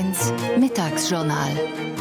1 Mittagsjournal.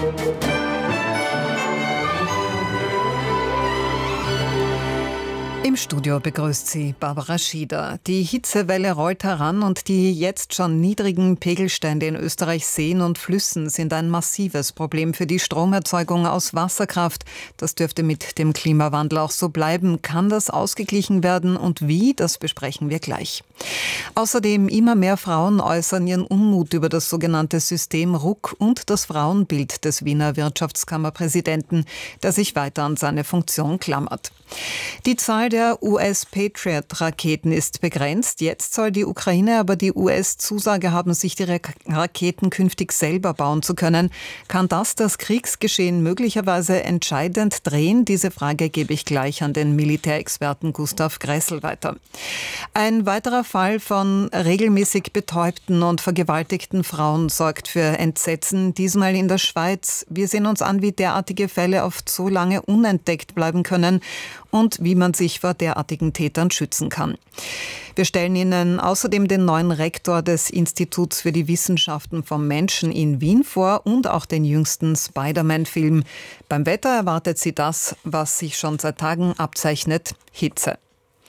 Im Studio begrüßt sie Barbara Schieder. Die Hitzewelle rollt heran und die jetzt schon niedrigen Pegelstände in Österreichs Seen und Flüssen sind ein massives Problem für die Stromerzeugung aus Wasserkraft. Das dürfte mit dem Klimawandel auch so bleiben. Kann das ausgeglichen werden und wie? Das besprechen wir gleich. Außerdem immer mehr Frauen äußern ihren Unmut über das sogenannte System RUK und das Frauenbild des Wiener Wirtschaftskammerpräsidenten, der sich weiter an seine Funktion klammert. Die Zahl der US-Patriot-Raketen ist begrenzt. Jetzt soll die Ukraine aber die US-Zusage haben, sich die Raketen künftig selber bauen zu können. Kann das Kriegsgeschehen möglicherweise entscheidend drehen? Diese Frage gebe ich gleich an den Militärexperten Gustav Gressel weiter. Ein weiterer Fall von regelmäßig betäubten und vergewaltigten Frauen sorgt für Entsetzen, diesmal in der Schweiz. Wir sehen uns an, wie derartige Fälle oft so lange unentdeckt bleiben können und wie man sich vor derartigen Tätern schützen kann. Wir stellen Ihnen außerdem den neuen Rektor des Instituts für die Wissenschaften vom Menschen in Wien vor und auch den jüngsten Spider-Man-Film. Beim Wetter erwartet Sie das, was sich schon seit Tagen abzeichnet: Hitze.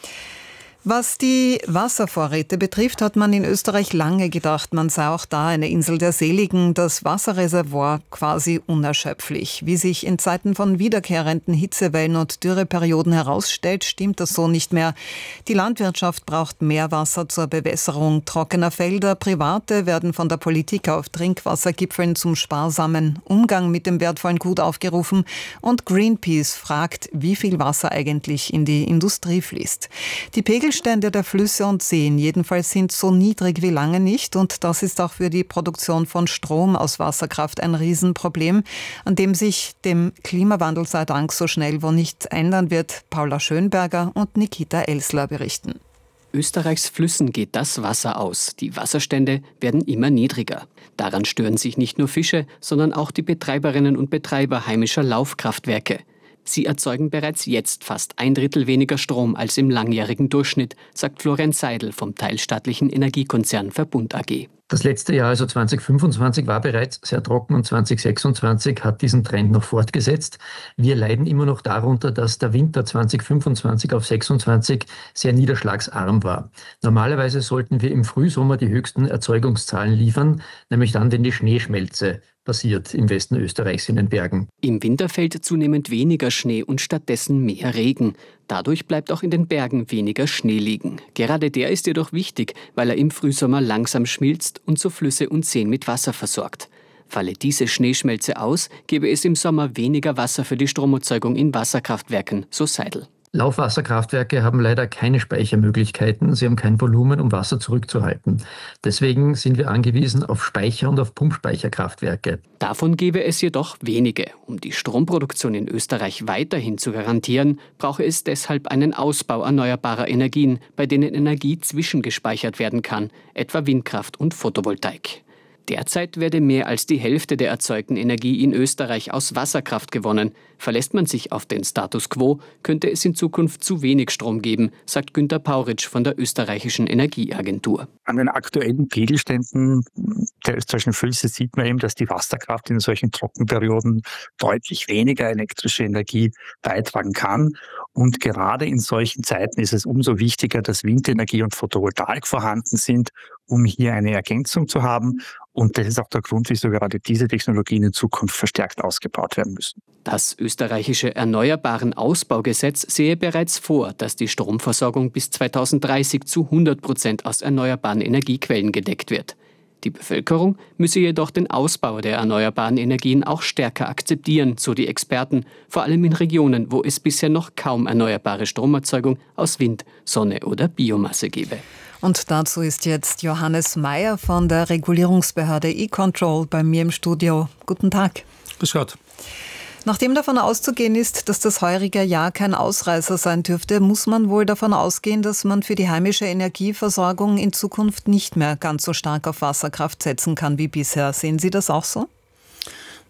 Was die Wasservorräte betrifft, hat man in Österreich lange gedacht, man sei auch da eine Insel der Seligen, das Wasserreservoir quasi unerschöpflich. Wie sich in Zeiten von wiederkehrenden Hitzewellen und Dürreperioden herausstellt, stimmt das so nicht mehr. Die Landwirtschaft braucht mehr Wasser zur Bewässerung trockener Felder. Private werden von der Politik auf Trinkwassergipfeln zum sparsamen Umgang mit dem wertvollen Gut aufgerufen. Und Greenpeace fragt, wie viel Wasser eigentlich in die Industrie fließt. Die Pegelstände der Flüsse und Seen jedenfalls sind so niedrig wie lange nicht und das ist auch für die Produktion von Strom aus Wasserkraft ein Riesenproblem, an dem sich dem Klimawandel sei Dank so schnell wo nichts ändern wird. Paula Schönberger und Nikita Elsler berichten. Österreichs Flüssen geht das Wasser aus. Die Wasserstände werden immer niedriger. Daran stören sich nicht nur Fische, sondern auch die Betreiberinnen und Betreiber heimischer Laufkraftwerke. Sie erzeugen bereits jetzt fast 1/3 weniger Strom als im langjährigen Durchschnitt, sagt Florian Seidel vom teilstaatlichen Energiekonzern Verbund AG. Das letzte Jahr, also 2025, war bereits sehr trocken und 2026 hat diesen Trend noch fortgesetzt. Wir leiden immer noch darunter, dass der Winter 2025 auf 26 sehr niederschlagsarm war. Normalerweise sollten wir im Frühsommer die höchsten Erzeugungszahlen liefern, nämlich dann, wenn die Schneeschmelze passiert im Westen Österreichs in den Bergen. Im Winter fällt zunehmend weniger Schnee und stattdessen mehr Regen. Dadurch bleibt auch in den Bergen weniger Schnee liegen. Gerade der ist jedoch wichtig, weil er im Frühsommer langsam schmilzt und so Flüsse und Seen mit Wasser versorgt. Falle diese Schneeschmelze aus, gäbe es im Sommer weniger Wasser für die Stromerzeugung in Wasserkraftwerken, so Seidel. Laufwasserkraftwerke haben leider keine Speichermöglichkeiten. Sie haben kein Volumen, um Wasser zurückzuhalten. Deswegen sind wir angewiesen auf Speicher- und auf Pumpspeicherkraftwerke. Davon gäbe es jedoch wenige. Um die Stromproduktion in Österreich weiterhin zu garantieren, brauche es deshalb einen Ausbau erneuerbarer Energien, bei denen Energie zwischengespeichert werden kann, etwa Windkraft und Photovoltaik. Derzeit werde mehr als die Hälfte der erzeugten Energie in Österreich aus Wasserkraft gewonnen. Verlässt man sich auf den Status quo, könnte es in Zukunft zu wenig Strom geben, sagt Günter Pauritsch von der österreichischen Energieagentur. An den aktuellen Pegelständen der österreichischen Flüsse sieht man eben, dass die Wasserkraft in solchen Trockenperioden deutlich weniger elektrische Energie beitragen kann. Und gerade in solchen Zeiten ist es umso wichtiger, dass Windenergie und Photovoltaik vorhanden sind, um hier eine Ergänzung zu haben. Und das ist auch der Grund, wieso gerade diese Technologien in Zukunft verstärkt ausgebaut werden müssen. Das österreichische Erneuerbaren-Ausbaugesetz sehe bereits vor, dass die Stromversorgung bis 2030 zu 100% aus erneuerbaren Energiequellen gedeckt wird. Die Bevölkerung müsse jedoch den Ausbau der erneuerbaren Energien auch stärker akzeptieren, so die Experten, vor allem in Regionen, wo es bisher noch kaum erneuerbare Stromerzeugung aus Wind, Sonne oder Biomasse gebe. Und dazu ist jetzt Johannes Mayer von der Regulierungsbehörde E-Control bei mir im Studio. Guten Tag. Grüß Gott. Nachdem davon auszugehen ist, dass das heurige Jahr kein Ausreißer sein dürfte, muss man wohl davon ausgehen, dass man für die heimische Energieversorgung in Zukunft nicht mehr ganz so stark auf Wasserkraft setzen kann wie bisher. Sehen Sie das auch so?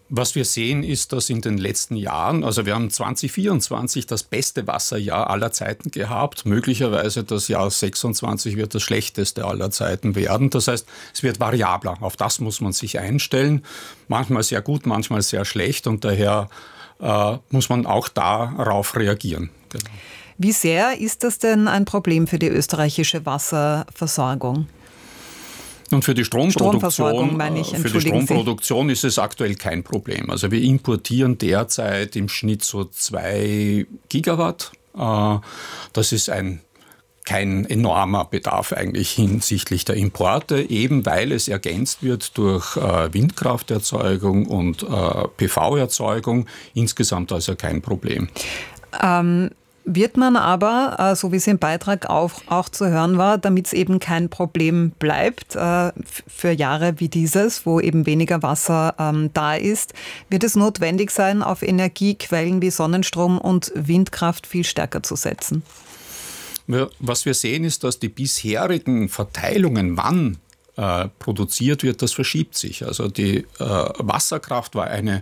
Was wir sehen, ist, dass in den letzten Jahren, also wir haben 2024 das beste Wasserjahr aller Zeiten gehabt. Möglicherweise das Jahr 26 wird das schlechteste aller Zeiten werden. Das heißt, es wird variabler. Auf das muss man sich einstellen. Manchmal sehr gut, manchmal sehr schlecht. Und daher muss man auch darauf reagieren. Genau. Wie sehr ist das denn ein Problem für die österreichische Wasserversorgung? Und für die Stromversorgung, meine ich, für die Stromproduktion ist es aktuell kein Problem. Also wir importieren derzeit im Schnitt so 2 Gigawatt. Das ist kein enormer Bedarf eigentlich hinsichtlich der Importe, eben weil es ergänzt wird durch Windkrafterzeugung und PV-Erzeugung. Insgesamt also kein Problem. Wird man aber, so wie es im Beitrag auch zu hören war, damit es eben kein Problem bleibt für Jahre wie dieses, wo eben weniger Wasser da ist, wird es notwendig sein, auf Energiequellen wie Sonnenstrom und Windkraft viel stärker zu setzen? Was wir sehen, ist, dass die bisherigen Verteilungen, wann produziert wird, das verschiebt sich. Also die Wasserkraft war eine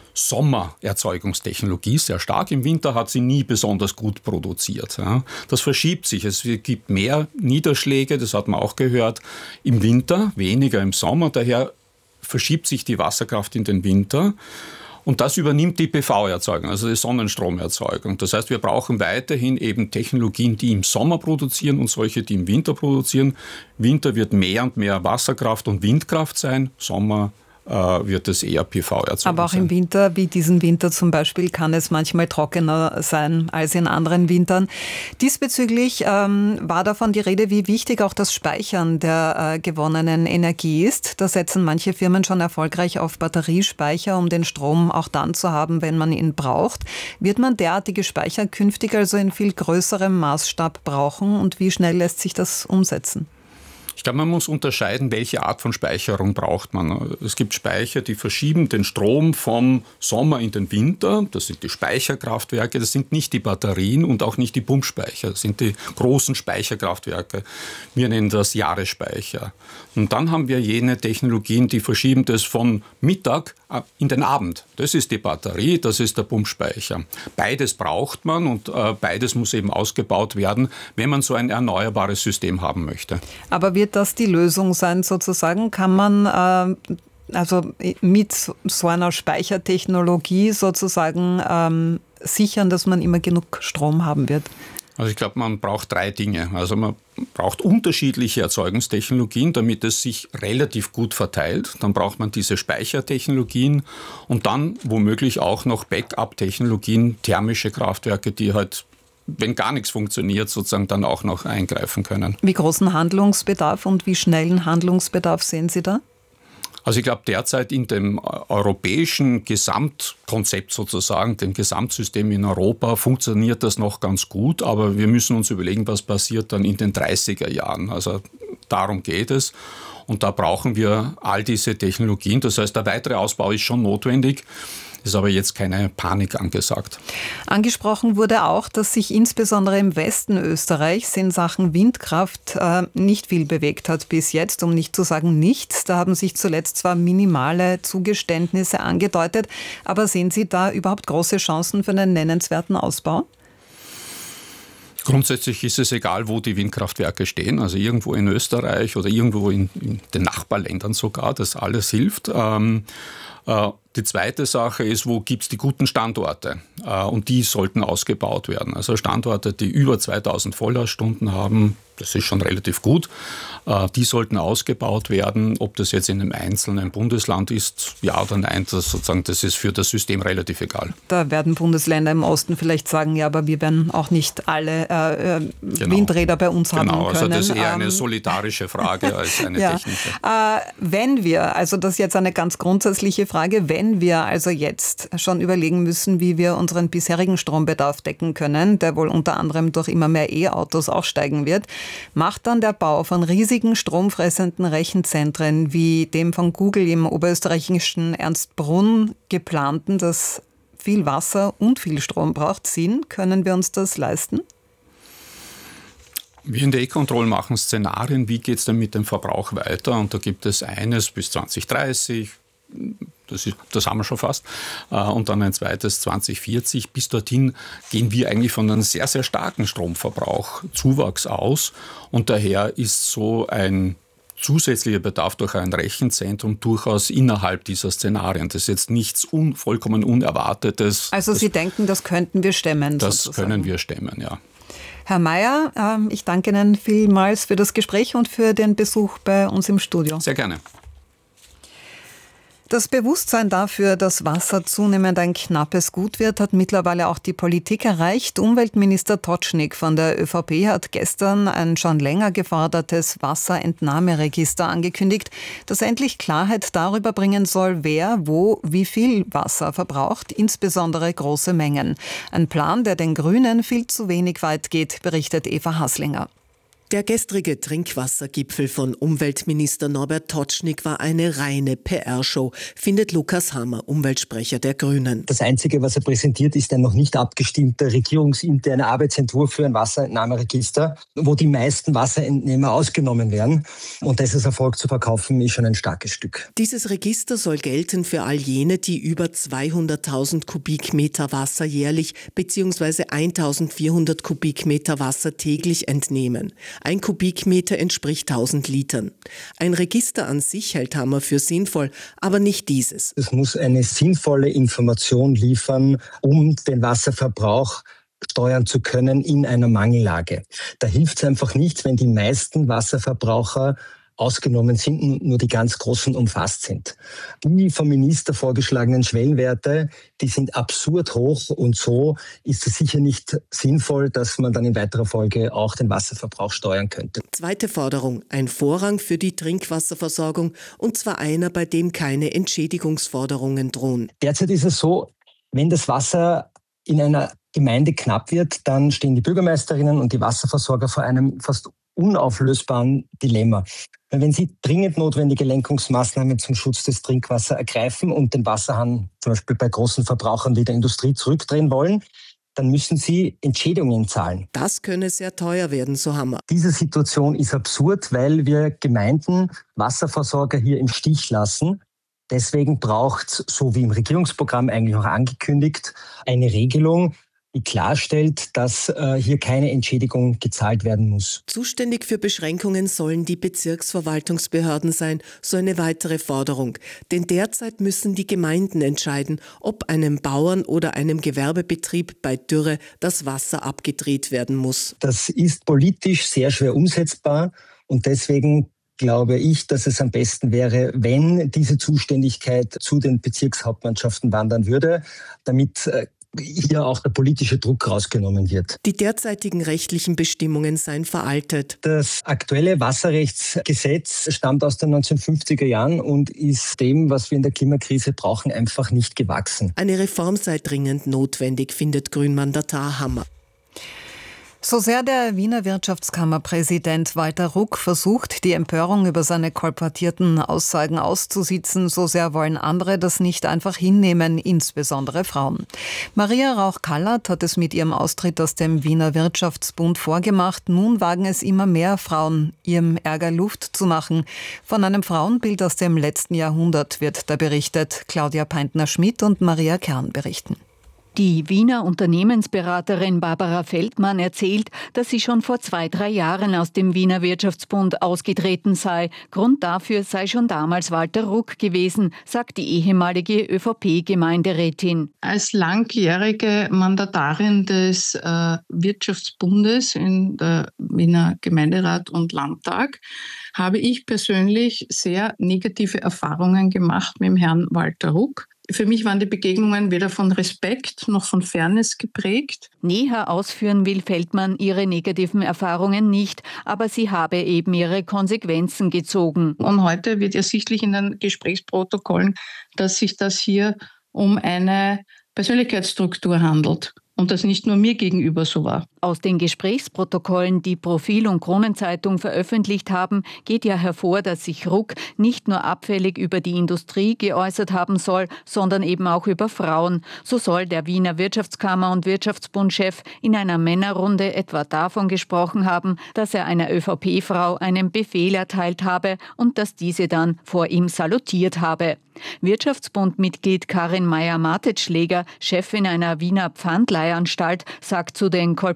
Sommererzeugungstechnologie, sehr stark. Im Winter hat sie nie besonders gut produziert. Das verschiebt sich. Es gibt mehr Niederschläge, das hat man auch gehört, im Winter, weniger im Sommer. Daher verschiebt sich die Wasserkraft in den Winter. Und das übernimmt die PV-Erzeugung, also die Sonnenstromerzeugung. Das heißt, wir brauchen weiterhin eben Technologien, die im Sommer produzieren und solche, die im Winter produzieren. Winter wird mehr und mehr Wasserkraft und Windkraft sein, Sommer wird es eher PV-Erzeugung sein. Aber auch im Winter, wie diesen Winter zum Beispiel, kann es manchmal trockener sein als in anderen Wintern. Diesbezüglich war davon die Rede, wie wichtig auch das Speichern der gewonnenen Energie ist. Da setzen manche Firmen schon erfolgreich auf Batteriespeicher, um den Strom auch dann zu haben, wenn man ihn braucht. Wird man derartige Speicher künftig also in viel größerem Maßstab brauchen und wie schnell lässt sich das umsetzen? Ich glaube, man muss unterscheiden, welche Art von Speicherung braucht man. Es gibt Speicher, die verschieben den Strom vom Sommer in den Winter. Das sind die Speicherkraftwerke, das sind nicht die Batterien und auch nicht die Pumpspeicher. Das sind die großen Speicherkraftwerke. Wir nennen das Jahresspeicher. Und dann haben wir jene Technologien, die verschieben das von Mittag in den Abend. Das ist die Batterie, das ist der Pumpspeicher. Beides braucht man und beides muss eben ausgebaut werden, wenn man so ein erneuerbares System haben möchte. Aber wird das die Lösung sein sozusagen? Kann man also mit so einer Speichertechnologie sozusagen sichern, dass man immer genug Strom haben wird? Also ich glaube, man braucht 3 Dinge. Also man braucht unterschiedliche Erzeugungstechnologien, damit es sich relativ gut verteilt. Dann braucht man diese Speichertechnologien und dann womöglich auch noch Backup-Technologien, thermische Kraftwerke, die halt, wenn gar nichts funktioniert, sozusagen dann auch noch eingreifen können. Wie großen Handlungsbedarf und wie schnellen Handlungsbedarf sehen Sie da? Also ich glaube, derzeit in dem europäischen Gesamtkonzept sozusagen, dem Gesamtsystem in Europa, funktioniert das noch ganz gut. Aber wir müssen uns überlegen, was passiert dann in den 30er Jahren. Also darum geht es. Und da brauchen wir all diese Technologien. Das heißt, der weitere Ausbau ist schon notwendig. Ist aber jetzt keine Panik angesagt. Angesprochen wurde auch, dass sich insbesondere im Westen Österreichs in Sachen Windkraft nicht viel bewegt hat bis jetzt, um nicht zu sagen nichts. Da haben sich zuletzt zwar minimale Zugeständnisse angedeutet, aber sehen Sie da überhaupt große Chancen für einen nennenswerten Ausbau? Grundsätzlich ist es egal, wo die Windkraftwerke stehen, also irgendwo in Österreich oder irgendwo in den Nachbarländern sogar, das alles hilft. Die zweite Sache ist, wo gibt es die guten Standorte? Und die sollten ausgebaut werden. Also Standorte, die über 2000 Volllaststunden haben, das ist schon relativ gut. Die sollten ausgebaut werden. Ob das jetzt in einem einzelnen Bundesland ist, ja oder nein, das ist für das System relativ egal. Da werden Bundesländer im Osten vielleicht sagen, ja, aber wir werden auch nicht alle Windräder bei uns haben können. Genau, also das ist eher eine solidarische Frage als eine technische. Wenn wir, also das ist jetzt eine ganz grundsätzliche Frage, wenn wir also jetzt schon überlegen müssen, wie wir unseren bisherigen Strombedarf decken können, der wohl unter anderem durch immer mehr E-Autos auch steigen wird, macht dann der Bau von riesigen stromfressenden Rechenzentren wie dem von Google im oberösterreichischen Ernstbrunn geplanten, das viel Wasser und viel Strom braucht, Sinn? Können wir uns das leisten? Wir in der E-Control machen Szenarien, wie geht es denn mit dem Verbrauch weiter? Und da gibt es eines bis 2030, Das haben wir schon fast. Und dann ein zweites 2040. Bis dorthin gehen wir eigentlich von einem sehr, sehr starken Stromverbrauch-Zuwachs aus. Und daher ist so ein zusätzlicher Bedarf durch ein Rechenzentrum durchaus innerhalb dieser Szenarien. Das ist jetzt nichts vollkommen Unerwartetes. Also Sie denken, das könnten wir stemmen? Das sozusagen. können wir stemmen, ja. Herr Mayer, ich danke Ihnen vielmals für das Gespräch und für den Besuch bei uns im Studio. Sehr gerne. Das Bewusstsein dafür, dass Wasser zunehmend ein knappes Gut wird, hat mittlerweile auch die Politik erreicht. Umweltminister Totschnig von der ÖVP hat gestern ein schon länger gefordertes Wasserentnahmeregister angekündigt, das endlich Klarheit darüber bringen soll, wer, wo, wie viel Wasser verbraucht, insbesondere große Mengen. Ein Plan, der den Grünen viel zu wenig weit geht, berichtet Eva Haslinger. Der gestrige Trinkwassergipfel von Umweltminister Norbert Totschnig war eine reine PR-Show, findet Lukas Hammer, Umweltsprecher der Grünen. Das Einzige, was er präsentiert, ist ein noch nicht abgestimmter regierungsinterne Arbeitsentwurf für ein Wasserentnahmeregister, wo die meisten Wasserentnehmer ausgenommen werden. Und das als Erfolg zu verkaufen, ist schon ein starkes Stück. Dieses Register soll gelten für all jene, die über 200.000 Kubikmeter Wasser jährlich bzw. 1.400 Kubikmeter Wasser täglich entnehmen. Ein Kubikmeter entspricht 1000 Litern. Ein Register an sich hält Hammer für sinnvoll, aber nicht dieses. Es muss eine sinnvolle Information liefern, um den Wasserverbrauch steuern zu können in einer Mangellage. Da hilft es einfach nichts, wenn die meisten Wasserverbraucher ausgenommen sind und nur die ganz Großen umfasst sind. Die vom Minister vorgeschlagenen Schwellenwerte, die sind absurd hoch und so ist es sicher nicht sinnvoll, dass man dann in weiterer Folge auch den Wasserverbrauch steuern könnte. Zweite Forderung, ein Vorrang für die Trinkwasserversorgung und zwar einer, bei dem keine Entschädigungsforderungen drohen. Derzeit ist es so, wenn das Wasser in einer Gemeinde knapp wird, dann stehen die Bürgermeisterinnen und die Wasserversorger vor einem fast unauflösbaren Dilemma. Wenn Sie dringend notwendige Lenkungsmaßnahmen zum Schutz des Trinkwassers ergreifen und den Wasserhahn zum Beispiel bei großen Verbrauchern wie der Industrie zurückdrehen wollen, dann müssen Sie Entschädigungen zahlen. Das könne sehr teuer werden, so Hammer. Diese Situation ist absurd, weil wir Gemeinden, Wasserversorger hier im Stich lassen. Deswegen braucht es, so wie im Regierungsprogramm eigentlich auch angekündigt, eine Regelung, die klarstellt, dass hier keine Entschädigung gezahlt werden muss. Zuständig für Beschränkungen sollen die Bezirksverwaltungsbehörden sein, so eine weitere Forderung. Denn derzeit müssen die Gemeinden entscheiden, ob einem Bauern oder einem Gewerbebetrieb bei Dürre das Wasser abgedreht werden muss. Das ist politisch sehr schwer umsetzbar und deswegen glaube ich, dass es am besten wäre, wenn diese Zuständigkeit zu den Bezirkshauptmannschaften wandern würde, damit hier auch der politische Druck rausgenommen wird. Die derzeitigen rechtlichen Bestimmungen seien veraltet. Das aktuelle Wasserrechtsgesetz stammt aus den 1950er Jahren und ist dem, was wir in der Klimakrise brauchen, einfach nicht gewachsen. Eine Reform sei dringend notwendig, findet Grünmandatar Hammer. So sehr der Wiener Wirtschaftskammerpräsident Walter Ruck versucht, die Empörung über seine kolportierten Aussagen auszusitzen, so sehr wollen andere das nicht einfach hinnehmen, insbesondere Frauen. Maria Rauch-Kallert hat es mit ihrem Austritt aus dem Wiener Wirtschaftsbund vorgemacht. Nun wagen es immer mehr Frauen, ihrem Ärger Luft zu machen. Von einem Frauenbild aus dem letzten Jahrhundert wird da berichtet. Claudia Peintner-Schmidt und Maria Kern berichten. Die Wiener Unternehmensberaterin Barbara Feldmann erzählt, dass sie schon vor 2-3 Jahren aus dem Wiener Wirtschaftsbund ausgetreten sei. Grund dafür sei schon damals Walter Ruck gewesen, sagt die ehemalige ÖVP-Gemeinderätin. Als langjährige Mandatarin des Wirtschaftsbundes in der Wiener Gemeinderat und Landtag habe ich persönlich sehr negative Erfahrungen gemacht mit dem Herrn Walter Ruck. Für mich waren die Begegnungen weder von Respekt noch von Fairness geprägt. Näher ausführen will Feldmann ihre negativen Erfahrungen nicht, aber sie habe eben ihre Konsequenzen gezogen. Und heute wird ersichtlich in den Gesprächsprotokollen, dass sich das hier um eine Persönlichkeitsstruktur handelt. Und das nicht nur mir gegenüber so war. Aus den Gesprächsprotokollen, die Profil und Kronenzeitung veröffentlicht haben, geht ja hervor, dass sich Ruck nicht nur abfällig über die Industrie geäußert haben soll, sondern eben auch über Frauen. So soll der Wiener Wirtschaftskammer- und Wirtschaftsbundchef in einer Männerrunde etwa davon gesprochen haben, dass er einer ÖVP-Frau einen Befehl erteilt habe und dass diese dann vor ihm salutiert habe. Wirtschaftsbundmitglied Karin Meyer-Martetschläger, Chefin einer Wiener Pfandleihanstalt, sagt zu den